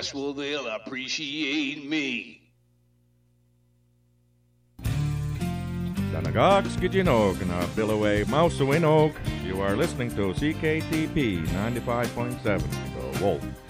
guess, well, they'll appreciate me. Danagog Skijinog na Billaway Mausuinog. You are listening to CKTP 95.7, The Wolf.